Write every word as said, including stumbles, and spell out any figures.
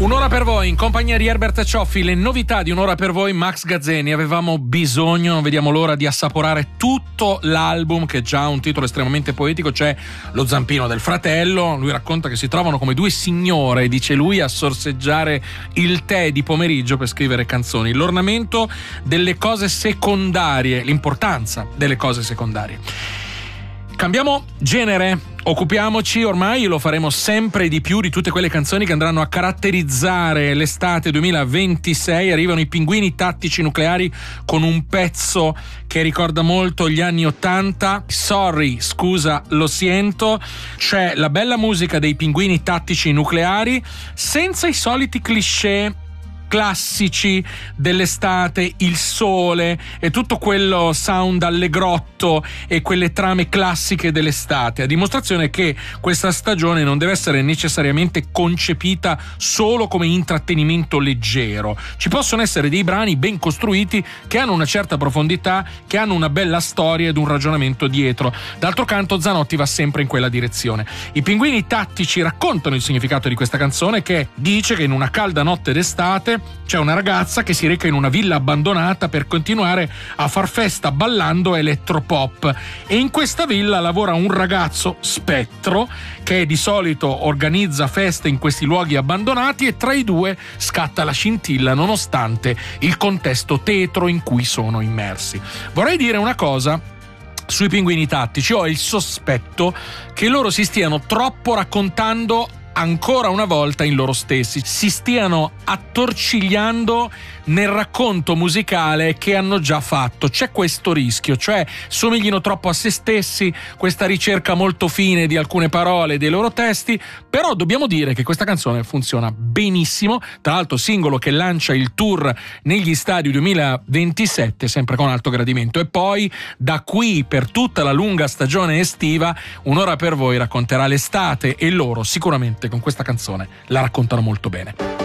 Un'ora per voi in compagnia di Herbert Cioffi, le novità di Un'ora per voi, Max Gazzeni. Avevamo bisogno, non vediamo l'ora di assaporare tutto l'album, che già ha un titolo estremamente poetico. C'è Lo zampino del fratello, lui racconta che si trovano come due signore, dice lui, a sorseggiare il tè di pomeriggio per scrivere canzoni. L'ornamento delle cose secondarie, l'importanza delle cose secondarie. Cambiamo genere, occupiamoci ormai, lo faremo sempre di più, di tutte quelle canzoni che andranno a caratterizzare l'estate duemilaventisei. Arrivano i Pinguini Tattici Nucleari con un pezzo che ricorda molto gli anni ottanta, Sorry, scusa, lo siento. C'è la bella musica dei Pinguini Tattici Nucleari senza i soliti cliché classici dell'estate, il sole e tutto quello sound allegrotto e quelle trame classiche dell'estate, a dimostrazione che questa stagione non deve essere necessariamente concepita solo come intrattenimento leggero. Ci possono essere dei brani ben costruiti che hanno una certa profondità, che hanno una bella storia ed un ragionamento dietro. D'altro canto Zanotti va sempre in quella direzione. I Pinguini Tattici raccontano il significato di questa canzone, che dice che in una calda notte d'estate c'è una ragazza che si reca in una villa abbandonata per continuare a far festa ballando elettropop, e in questa villa lavora un ragazzo spettro che di solito organizza feste in questi luoghi abbandonati, e tra i due scatta la scintilla nonostante il contesto tetro in cui sono immersi. Vorrei dire una cosa sui Pinguini Tattici: ho il sospetto che loro si stiano troppo raccontando ancora una volta in loro stessi, si stiano attorcigliando nel racconto musicale che hanno già fatto. C'è questo rischio, cioè somiglino troppo a se stessi, questa ricerca molto fine di alcune parole dei loro testi. Però dobbiamo dire che questa canzone funziona benissimo, tra l'altro singolo che lancia il tour negli stadi duemilaventisette sempre con alto gradimento, e poi da qui per tutta la lunga stagione estiva Un'ora per voi racconterà l'estate, e loro sicuramente con questa canzone la raccontano molto bene.